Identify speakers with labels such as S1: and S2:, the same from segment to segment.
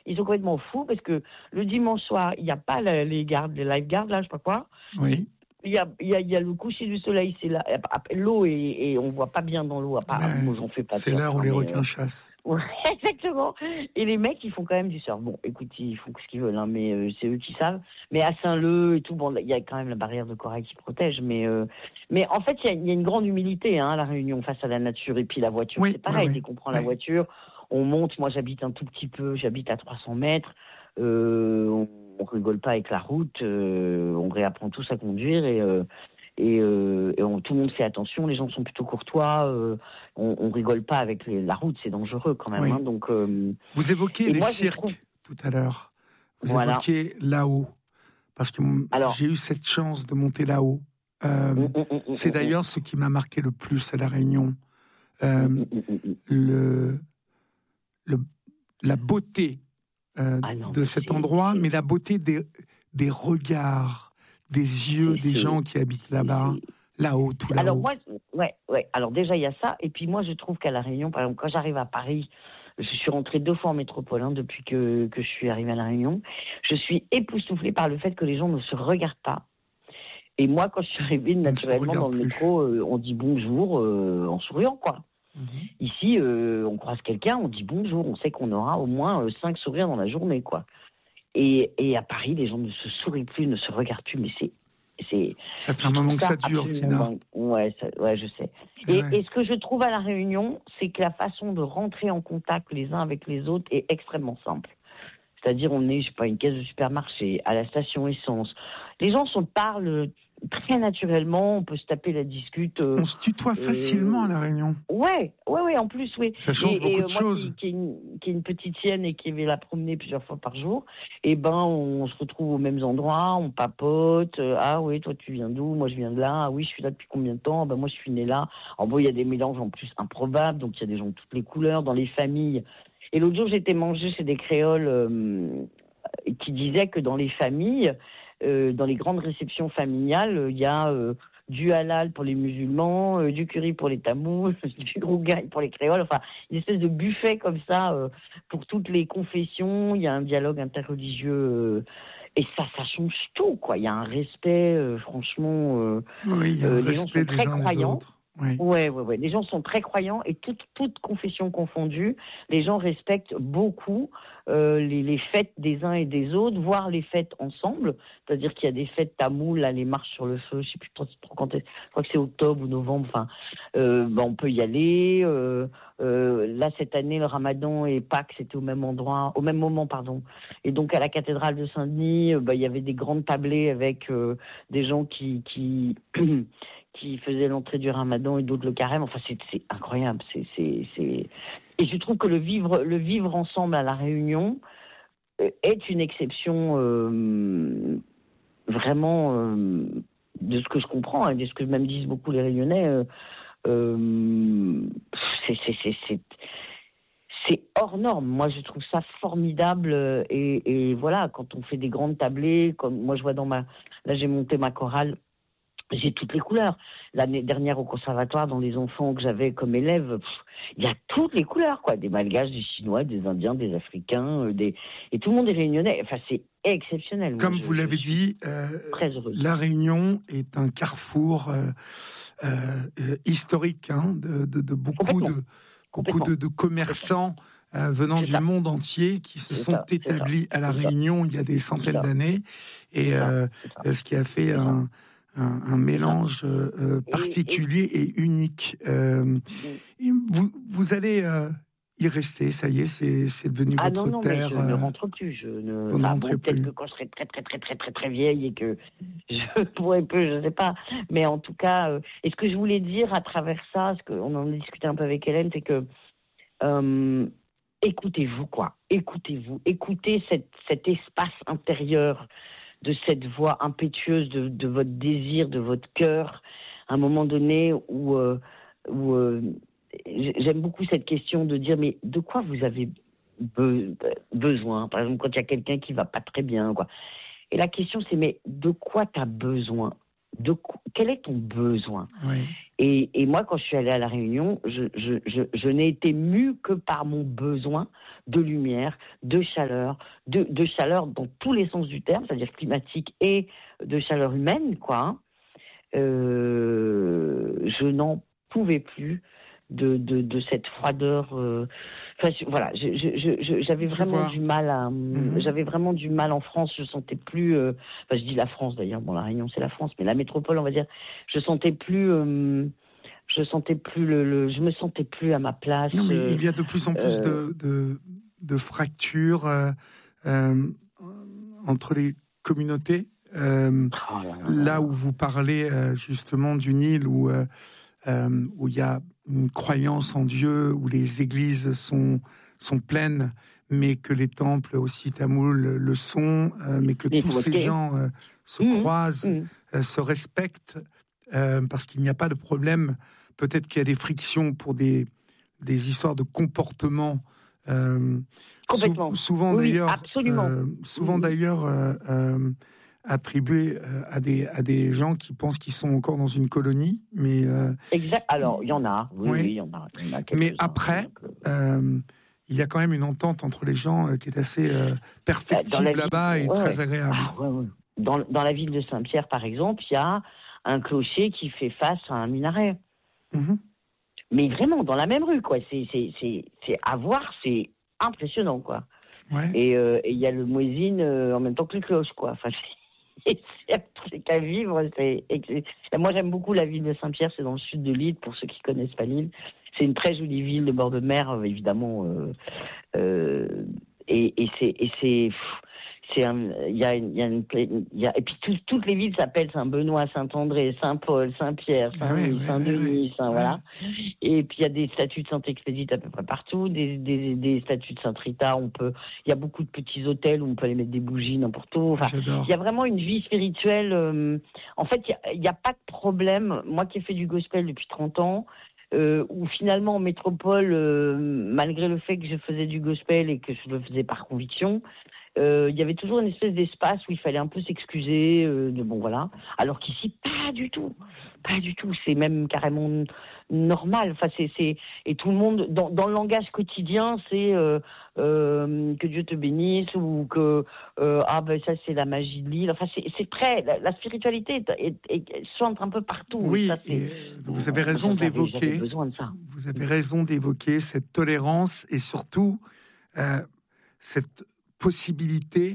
S1: ils sont complètement fous parce que le dimanche soir, il n'y a pas les lifeguards, là, je sais pas quoi.
S2: Oui.
S1: Il y a le coucher du soleil, c'est là, l'eau et on voit pas bien dans l'eau. Moi, j'en fais pas.
S2: C'est l'heure où les requins chassent.
S1: Ouais, exactement. Et les mecs, ils font quand même du surf. Bon, écoute, ils font ce qu'ils veulent, hein, mais c'est eux qui savent. Mais à Saint-Leu et tout, bon, il y a quand même la barrière de corail qui protège. Mais en fait, il y a une grande humilité, hein, à La Réunion face à la nature. Et puis la voiture, c'est pareil. Dès qu'on prend la voiture, on monte. Moi, j'habite un tout petit peu. J'habite à 300 mètres. On rigole pas avec la route. On réapprend tous à conduire et tout le monde fait attention, les gens sont plutôt courtois, on rigole pas avec la route, c'est dangereux quand même.
S2: Oui.
S1: Hein, donc,
S2: vous évoquez les cirques tout à l'heure, vous évoquez là-haut, parce que j'ai eu cette chance de monter là-haut. C'est d'ailleurs ce qui m'a marqué le plus à La Réunion, la beauté de cet endroit, mais la beauté des regards, des yeux des gens qui habitent là-bas, là-haut, tout là-haut.
S1: Alors moi, alors déjà il y a ça, et puis moi je trouve qu'à La Réunion, par exemple, quand j'arrive à Paris, je suis rentrée 2 fois en métropole depuis que je suis arrivée à La Réunion, je suis époustouflée par le fait que les gens ne se regardent pas. Et moi, quand je suis arrivée naturellement dans le métro, on dit bonjour en souriant, quoi. Ici, on croise quelqu'un, on dit bonjour, on sait qu'on aura au moins 5 sourires dans la journée, quoi. Et à Paris, les gens ne se sourient plus, ne se regardent plus, mais
S2: ça fait un moment que ça dure, Tina.
S1: Ouais, je sais. Et ce que je trouve à La Réunion, c'est que la façon de rentrer en contact les uns avec les autres est extrêmement simple. C'est-à-dire, on est, je sais pas, une caisse de supermarché, à la station essence. Les gens se parlent très naturellement, on peut se taper la discute.
S2: On se tutoie facilement à La Réunion.
S1: Ouais, en plus, oui.
S2: Ça change beaucoup de choses.
S1: Moi, qui est une petite chienne et qui vais la promener plusieurs fois par jour, on se retrouve aux mêmes endroits, on papote. Ah oui, toi tu viens d'où? Moi je viens de là. Ah oui, je suis là depuis combien de temps? Moi je suis née là. Il y a des mélanges en plus improbables, donc il y a des gens de toutes les couleurs dans les familles. Et l'autre jour, j'étais manger chez des créoles qui disaient que dans les familles, dans les grandes réceptions familiales, il y a du halal pour les musulmans, du curry pour les tamouls, du rougail pour les créoles, enfin une espèce de buffet comme ça pour toutes les confessions. Il y a un dialogue interreligieux et ça change tout, quoi. Il y a un respect, franchement.
S2: Oui, il y a un respect des uns des autres.
S1: Ouais. Les gens sont très croyants et toutes confessions confondues, les gens respectent beaucoup les fêtes des uns et des autres, voire les fêtes ensemble. C'est-à-dire qu'il y a des fêtes tamoules, là, les marches sur le feu, je sais plus trop quand est-ce, je crois que c'est octobre ou novembre. Enfin, on peut y aller. Là, cette année, le Ramadan et Pâques, c'était au même moment, pardon. Et donc, à la cathédrale de Saint-Denis, il y avait des grandes tablées avec des gens qui qui faisaient l'entrée du Ramadan et d'autres le carême. Enfin, c'est incroyable. Et je trouve que le vivre ensemble à La Réunion est une exception vraiment de ce que je comprends et de ce que même disent beaucoup les Réunionnais. C'est hors norme. Moi, je trouve ça formidable. Et voilà, quand on fait des grandes tablées, comme moi, je vois là, j'ai monté ma chorale. J'ai toutes les couleurs. L'année dernière au conservatoire, dans les enfants que j'avais comme élèves, il y a toutes les couleurs, quoi. Des Malgaches, des Chinois, des Indiens, des Africains, et tout le monde est réunionnais. Enfin, c'est exceptionnel.
S2: Comme vous l'avez dit, La Réunion est un carrefour historique de beaucoup de commerçants venant du monde entier qui se sont établis à La Réunion il y a des centaines d'années, et ce qui a fait un mélange particulier et unique. Vous allez y rester, ça y est, c'est devenu votre terre.
S1: Mais je ne rentre plus. Peut-être que quand je serai très très très très très très vieille et que je pourrai plus, je ne sais pas. Mais en tout cas, et ce que je voulais dire à travers ça, ce qu'on en a discuté un peu avec Hélène, c'est que écoutez-vous, quoi. Écoutez cet espace intérieur, de cette voix impétueuse de votre désir, de votre cœur, à un moment donné où j'aime beaucoup cette question de dire, mais de quoi vous avez besoin? Par exemple, quand il y a quelqu'un qui va pas très bien, quoi. Et la question, c'est, mais de quoi tu as besoin? quel est ton besoin.
S2: Oui.
S1: Et moi, quand je suis allée à La Réunion, je n'ai été mue que par mon besoin de lumière, de chaleur dans tous les sens du terme, c'est-à-dire climatique et de chaleur humaine, quoi. Je n'en pouvais plus de cette froideur. Voilà, j'avais vraiment du mal j'avais vraiment du mal en France. Je sentais plus. Je dis la France d'ailleurs. Bon, La Réunion c'est la France, mais la métropole, on va dire. Je sentais plus. Je me sentais plus à ma place.
S2: Non, mais il y a de plus en plus de fractures entre les communautés. Là où vous parlez justement d'une île où il y a une croyance en Dieu, où les églises sont pleines, mais que les temples aussi tamouls le sont, mais que tous ces gens se croisent, se respectent, parce qu'il n'y a pas de problème. Peut-être qu'il y a des frictions pour des histoires de comportement.
S1: Complètement.
S2: Souvent d'ailleurs attribué à des gens qui pensent qu'ils sont encore dans une colonie, mais
S1: exact. Alors il y en a, oui, il y en a.
S2: Mais après, il y a quand même une entente entre les gens qui est assez perfectible là-bas et très agréable.
S1: Dans la ville de Saint-Pierre, par exemple, il y a un clocher qui fait face à un minaret. Mm-hmm. Mais vraiment dans la même rue, quoi. C'est à voir, c'est impressionnant, quoi.
S2: Ouais.
S1: Et il y a le muezzin en même temps que les cloches, quoi. Enfin, c'est qu'à vivre. Moi, j'aime beaucoup la ville de Saint-Pierre. C'est dans le sud de l'île, pour ceux qui connaissent pas l'île. C'est une très jolie ville de bord de mer, évidemment. Et puis toutes les villes s'appellent Saint-Benoît, Saint-André, Saint-Paul, Saint-Pierre, Saint-Louis, Saint-Denis, voilà. Et puis il y a des statues de Saint-Expédite à peu près partout, des statues de Sainte-Rita. Il y a beaucoup de petits hôtels où on peut aller mettre des bougies n'importe où. Enfin, il y a vraiment une vie spirituelle. En fait, il n'y a pas de problème. Moi qui ai fait du gospel depuis 30 ans, où finalement en métropole, malgré le fait que je faisais du gospel et que je le faisais par conviction, il y avait toujours une espèce d'espace où il fallait un peu s'excuser voilà. Alors qu'ici pas du tout, c'est même carrément normal. Enfin et tout le monde dans le langage quotidien, c'est que Dieu te bénisse, ou que ça c'est la magie de l'île. Enfin c'est très la spiritualité chante un peu partout.
S2: Oui,
S1: ça,
S2: vous avez raison d'évoquer.
S1: Besoin de ça.
S2: Vous avez raison d'évoquer cette tolérance et surtout cette possibilité,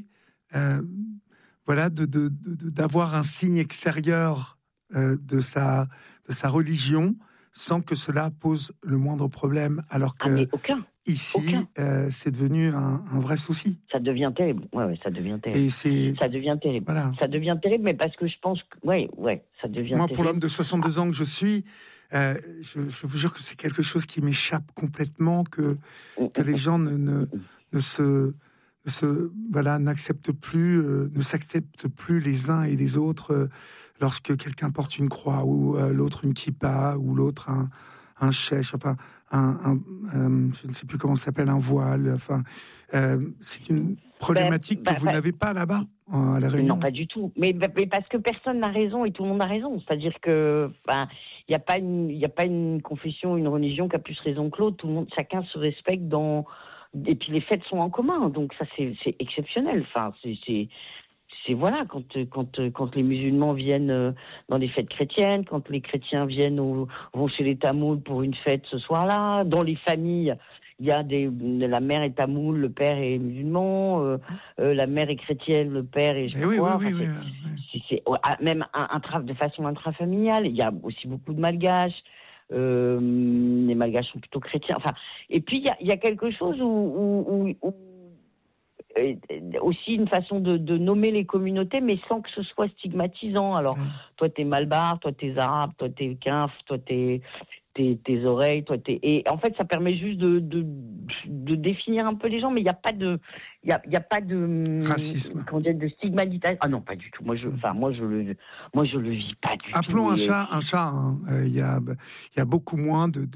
S2: d'avoir un signe extérieur de sa religion sans que cela pose le moindre problème, alors que ici, c'est devenu un vrai souci.
S1: Ça devient terrible. Ouais, ça devient terrible.
S2: Et
S1: ça devient terrible.
S2: Voilà.
S1: Ça devient terrible, mais parce que je pense que ça devient
S2: Moi,
S1: terrible.
S2: pour l'homme de 62 ans que je suis, je vous jure que c'est quelque chose qui m'échappe complètement, que les gens n'acceptent plus, ne s'acceptent plus les uns et les autres lorsque quelqu'un porte une croix, ou l'autre une kippa, ou l'autre un chèche, enfin je ne sais plus comment ça s'appelle, un voile. Enfin, c'est une problématique que vous n'avez pas là-bas à La Réunion.
S1: Non, pas du tout. Mais parce que personne n'a raison et tout le monde a raison. C'est-à-dire que il n'y a pas une confession, une religion qui a plus raison que l'autre. Tout le monde, chacun se respecte et puis les fêtes sont en commun, donc ça c'est exceptionnel. Enfin, c'est voilà, quand les musulmans viennent dans les fêtes chrétiennes, quand les chrétiens vont chez les Tamouls pour une fête ce soir-là, dans les familles, il y a la mère est tamoule, le père est musulman, la mère est chrétienne, le père est c'est même de façon intrafamiliale. Il y a aussi beaucoup de malgaches. Les malgaches sont plutôt chrétiens. Enfin, et puis il y a quelque chose où aussi une façon de nommer les communautés, mais sans que ce soit stigmatisant. Alors, toi t'es malbar, toi t'es arabe, toi t'es quinf, toi tes oreilles, et en fait ça permet juste de définir un peu les gens, mais il y a pas de
S2: racisme,
S1: de stigmatisation. Ah non, pas du tout. Moi je le vis pas du tout.
S2: Appelons un chat un chat. Il y a beaucoup moins de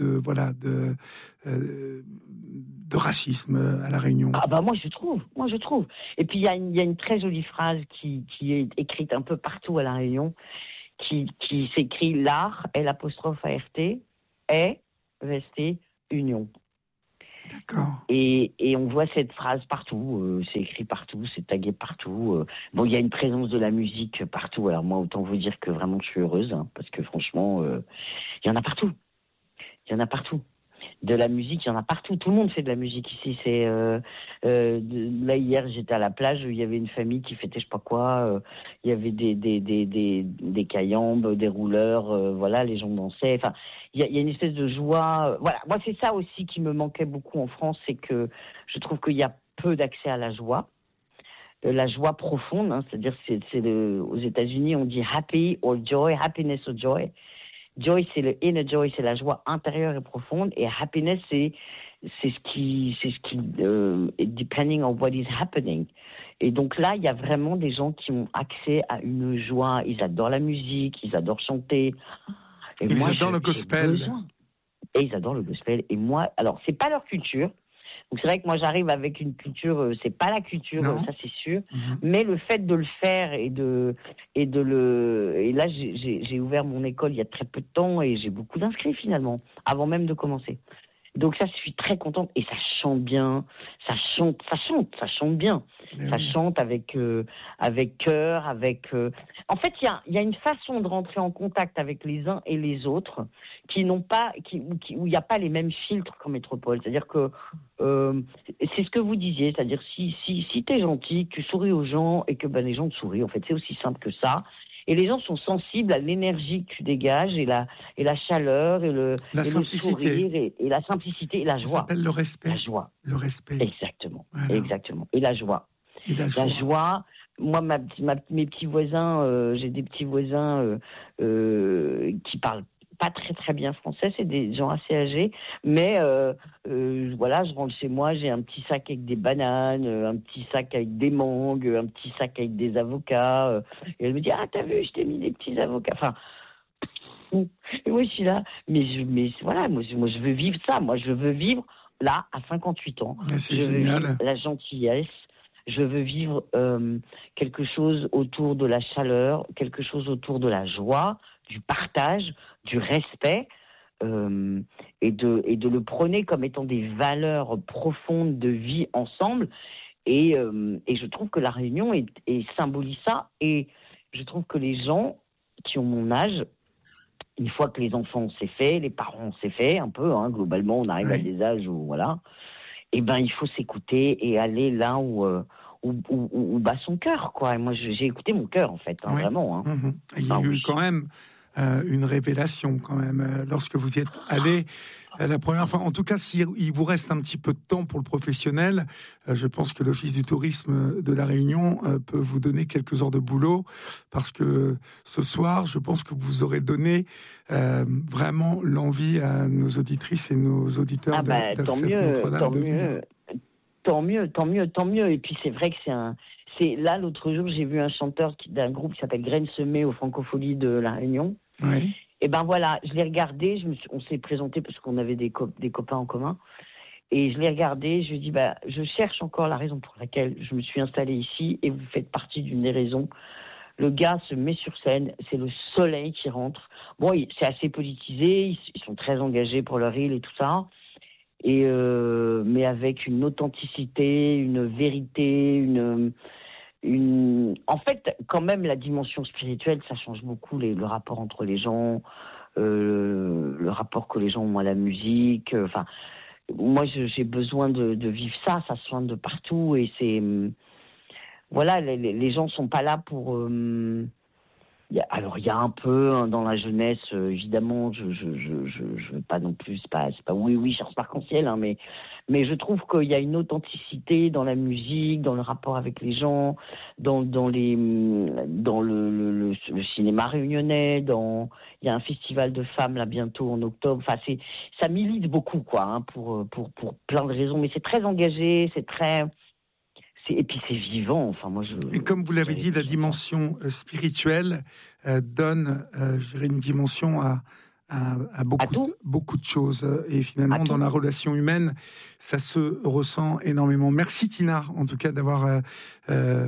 S2: racisme à La Réunion.
S1: Ah bah moi je trouve. Et puis il y a une très jolie phrase qui est écrite un peu partout à La Réunion, qui s'écrit l'art, L''ART, est union.
S2: D'accord.
S1: Et on voit cette phrase partout, c'est écrit partout, c'est tagué partout. Bon, il y a une présence de la musique partout. Alors moi, autant vous dire que vraiment je suis heureuse, hein, parce que franchement, il y en a partout. Il y en a partout. De la musique, il y en a partout. Tout le monde fait de la musique ici. Là, hier, j'étais à la plage, il y avait une famille qui fêtait je sais pas quoi. Il y avait des cayambes, des rouleurs. Voilà, les gens dansaient. Enfin, il y a une espèce de joie. Voilà, moi, c'est ça aussi qui me manquait beaucoup en France, c'est que je trouve qu'il y a peu d'accès à la joie. La joie profonde, hein, c'est-à-dire aux États-Unis, on dit happy or joy, happiness or joy. Joy, c'est le inner joy, c'est la joie intérieure et profonde, et happiness, c'est ce qui depending on what is happening. Et donc là, il y a vraiment des gens qui ont accès à une joie. Ils adorent la musique, ils adorent chanter.
S2: Et ils adorent le gospel.
S1: Et ils adorent le gospel. Et moi, alors c'est pas leur culture. Donc c'est vrai que moi j'arrive avec une culture, c'est pas la culture, ça c'est sûr, mais le fait de le faire et là j'ai ouvert mon école il y a très peu de temps et j'ai beaucoup d'inscrits finalement, avant même de commencer. Donc ça, je suis très contente et ça chante bien, ça chante bien, chante avec cœur, En fait, il y a une façon de rentrer en contact avec les uns et les autres où il n'y a pas les mêmes filtres qu'en métropole. C'est-à-dire que c'est ce que vous disiez, c'est-à-dire si t'es gentil, que tu souris aux gens et que les gens te sourient. En fait, c'est aussi simple que ça. Et les gens sont sensibles à l'énergie que tu dégages et la chaleur et le sourire et la simplicité et la joie.
S2: Ça s'appelle le respect.
S1: La joie.
S2: Le respect.
S1: Exactement.
S2: Voilà.
S1: Exactement. Et la joie. La joie. Moi, mes petits voisins, j'ai des petits voisins qui parlent pas très très bien français, c'est des gens assez âgés, mais voilà, je rentre chez moi, j'ai un petit sac avec des bananes, un petit sac avec des mangues, un petit sac avec des avocats, et elle me dit t'as vu, je t'ai mis des petits avocats, enfin, et moi je suis là, mais voilà, moi je veux vivre ça, moi je veux vivre là à 58 ans,
S2: c'est
S1: je
S2: génial.
S1: veux vivre la gentillesse. Je veux vivre quelque chose autour de la chaleur, quelque chose autour de la joie, du partage, du respect, et de le prôner comme étant des valeurs profondes de vie ensemble. Et je trouve que la Réunion symbolise ça. Et je trouve que les gens qui ont mon âge, une fois que les enfants c'est fait, les parents c'est fait, un peu, hein, globalement, on arrive à des âges où, voilà, et il faut s'écouter et aller là où bat son cœur, quoi. Et moi, j'ai écouté mon cœur, en fait, hein, vraiment. Hein.
S2: Il y a eu quand même une révélation, quand même, lorsque vous y êtes allé la première fois. En tout cas, s'il vous reste un petit peu de temps pour le professionnel, je pense que l'Office du tourisme de La Réunion peut vous donner quelques heures de boulot, parce que ce soir, je pense que vous aurez donné vraiment l'envie à nos auditrices et nos auditeurs d'RCF Notre-Dame de venir.
S1: Tant mieux. Et puis c'est vrai que là, l'autre jour, j'ai vu un chanteur d'un groupe qui s'appelle Graines Semées aux Francopholies de La Réunion.
S2: Oui.
S1: Et voilà, je l'ai regardé, on s'est présenté parce qu'on avait des copains en commun. Et je l'ai regardé, je lui ai dit, je cherche encore la raison pour laquelle je me suis installée ici et vous faites partie d'une des raisons. Le gars se met sur scène, c'est le soleil qui rentre. Bon, c'est assez politisé, ils sont très engagés pour leur île et tout ça. Mais avec une authenticité, une vérité, en fait, quand même, la dimension spirituelle, ça change beaucoup le rapport entre les gens, le rapport que les gens ont à la musique. Enfin, moi, j'ai besoin de vivre ça se soigne de partout et c'est voilà, les gens sont pas là pour. Il y a un peu dans la jeunesse, évidemment, je veux pas non plus, c'est pas oui, charge arc-en-ciel, hein, mais je trouve qu'il y a une authenticité dans la musique, dans le rapport avec les gens, dans le cinéma réunionnais, il y a un festival de femmes là bientôt en octobre. Enfin, ça milite beaucoup, quoi, hein, pour plein de raisons, mais c'est très engagé, et puis c'est vivant. Enfin,
S2: et comme vous l'avez dit, la dimension spirituelle donne, je dirais, une dimension à beaucoup de choses. Et finalement, dans la relation humaine, ça se ressent énormément. Merci Tina, en tout cas, d'avoir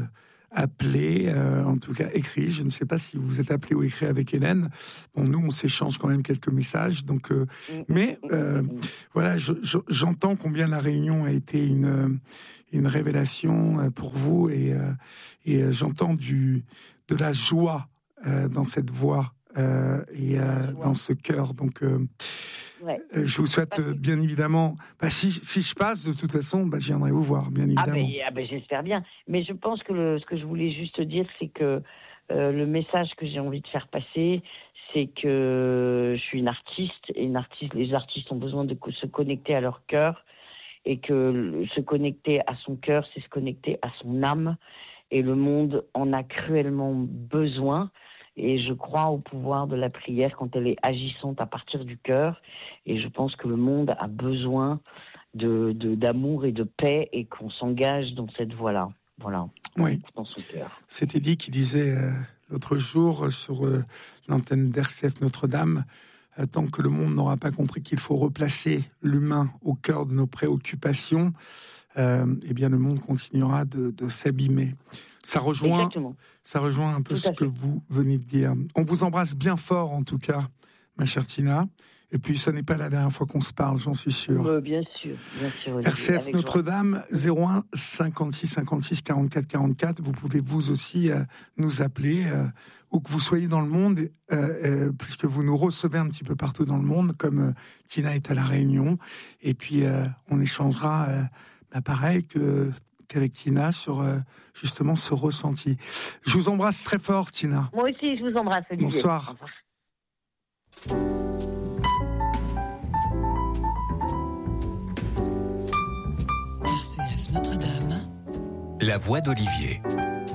S2: appelé, en tout cas écrit. Je ne sais pas si vous êtes appelé ou écrit avec Hélène. Bon, nous, on s'échange quand même quelques messages. Donc, mais voilà, j'entends combien la Réunion a été une révélation pour vous et j'entends de la joie dans cette voix et dans ce cœur. Donc, je vous souhaite bien évidemment. Si je passe, de toute façon, je viendrai vous voir, bien évidemment.
S1: J'espère bien. Mais je pense que ce que je voulais juste dire, c'est que le message que j'ai envie de faire passer, c'est que je suis une artiste et les artistes ont besoin de se connecter à leur cœur et que se connecter à son cœur, c'est se connecter à son âme et le monde en a cruellement besoin. Et je crois au pouvoir de la prière quand elle est agissante à partir du cœur. Et je pense que le monde a besoin d'amour et de paix et qu'on s'engage dans cette voie-là. Voilà.
S2: Oui.
S1: Dans son cœur.
S2: C'était dit qui disait l'autre jour sur l'antenne d'RCF Notre-Dame, tant que le monde n'aura pas compris qu'il faut replacer l'humain au cœur de nos préoccupations, eh bien le monde continuera de s'abîmer. Ça rejoint un peu ce que vous venez de dire. On vous embrasse bien fort, en tout cas, ma chère Tina. Et puis, ce n'est pas la dernière fois qu'on se parle, j'en suis sûr.
S1: Bien sûr.
S2: RCF Notre-Dame, 01 56 56 44 44. Vous pouvez vous aussi nous appeler, où que vous soyez dans le monde, puisque vous nous recevez un petit peu partout dans le monde, comme Tina est à La Réunion. Et puis, on échangera, pareil qu'avec Tina sur justement ce ressenti. Je vous embrasse très fort, Tina.
S1: Moi aussi, je vous embrasse, Olivier.
S2: Bonsoir.
S1: Au revoir.
S3: RCF Notre-Dame. La voix d'Olivier.